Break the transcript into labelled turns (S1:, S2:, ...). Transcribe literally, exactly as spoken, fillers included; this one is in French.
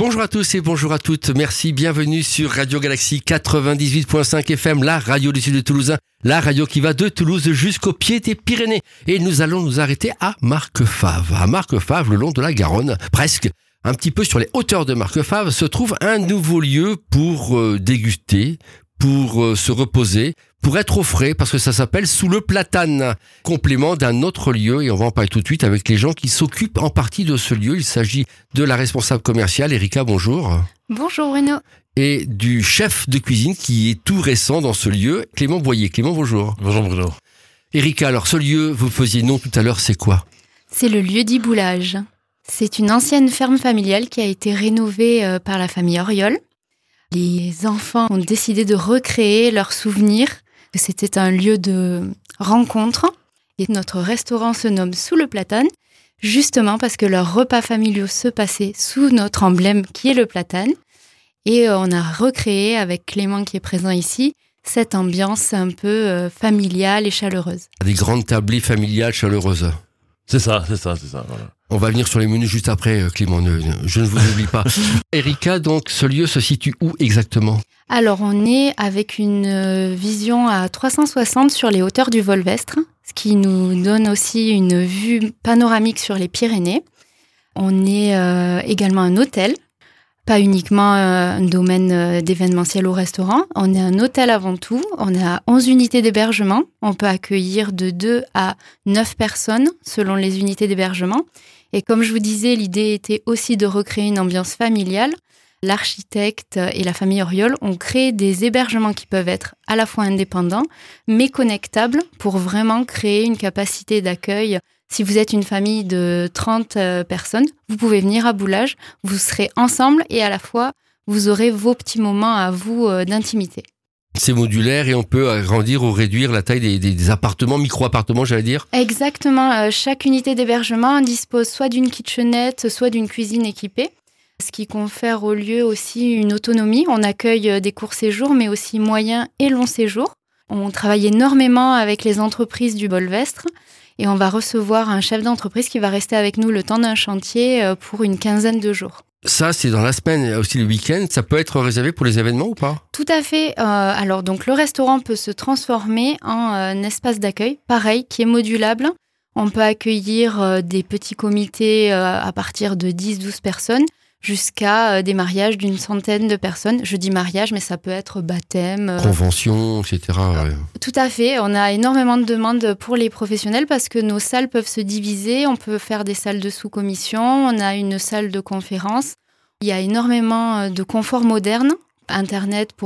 S1: Bonjour à tous et bonjour à toutes. Merci, bienvenue sur Radio Galaxie quatre-vingt-dix-huit virgule cinq F M, la radio du sud de Toulouse, la radio qui va de Toulouse jusqu'au pied des Pyrénées. Et nous allons nous arrêter à Marquefave. À Marquefave, le long de la Garonne, presque. Un petit peu sur les hauteurs de Marquefave se trouve un nouveau lieu pour euh, déguster, pour euh, se reposer, pour être au frais, parce que ça s'appelle Sous le Platane, complément d'un autre lieu, et on va en parler tout de suite avec les gens qui s'occupent en partie de ce lieu. Il s'agit de la responsable commerciale, Erika, bonjour.
S2: Bonjour Bruno.
S1: Et du chef de cuisine qui est tout récent dans ce lieu, Clément Boyer. Clément, bonjour.
S3: Bonjour Bruno.
S1: Erika, alors ce lieu, vous faisiez nom tout à l'heure, c'est quoi ?
S2: C'est le lieu d'Iboulage. C'est une ancienne ferme familiale qui a été rénovée euh, par la famille Auriol. Les enfants ont décidé de recréer leurs souvenirs. C'était un lieu de rencontre. Et notre restaurant se nomme Sous le Platane, justement parce que leurs repas familiaux se passaient sous notre emblème qui est le platane. Et on a recréé, avec Clément qui est présent ici, cette ambiance un peu euh, familiale et chaleureuse.
S1: Des grandes tablées familiales chaleureuses.
S3: C'est ça, c'est ça, c'est ça. Voilà.
S1: On va venir sur les menus juste après, Clément, ne, je ne vous oublie pas. Erika, donc, ce lieu se situe où exactement ?
S2: Alors, on est avec une vision à trois cent soixante sur les hauteurs du Volvestre, ce qui nous donne aussi une vue panoramique sur les Pyrénées. On est euh, également un hôtel, pas uniquement euh, un domaine euh, d'événementiel au restaurant. On est un hôtel avant tout. On a onze unités d'hébergement. On peut accueillir de deux à neuf personnes selon les unités d'hébergement. Et comme je vous disais, l'idée était aussi de recréer une ambiance familiale. L'architecte et la famille Auriol ont créé des hébergements qui peuvent être à la fois indépendants, mais connectables pour vraiment créer une capacité d'accueil. Si vous êtes une famille de trente personnes, vous pouvez venir à Boulage, vous serez ensemble et à la fois, vous aurez vos petits moments à vous d'intimité.
S1: C'est modulaire et on peut agrandir ou réduire la taille des, des, des appartements, micro-appartements, j'allais dire.
S2: Exactement. Chaque unité d'hébergement dispose soit d'une kitchenette, soit d'une cuisine équipée, ce qui confère au lieu aussi une autonomie. On accueille des courts séjours, mais aussi moyens et longs séjours. On travaille énormément avec les entreprises du Volvestre et on va recevoir un chef d'entreprise qui va rester avec nous le temps d'un chantier pour une quinzaine de jours.
S1: Ça, c'est dans la semaine, aussi le week-end. Ça peut être réservé pour les événements ou pas ?
S2: Tout à fait. Euh, alors, donc, le restaurant peut se transformer en euh, un espace d'accueil, pareil, qui est modulable. On peut accueillir euh, des petits comités euh, à partir de dix à douze personnes jusqu'à euh, des mariages d'une centaine de personnes. Je dis mariage, mais ça peut être baptême. Euh...
S1: Convention, et cetera. Ouais.
S2: Tout à fait. On a énormément de demandes pour les professionnels parce que nos salles peuvent se diviser. On peut faire des salles de sous-commission. On a une salle de conférence. Il y a énormément de confort moderne. Internet pour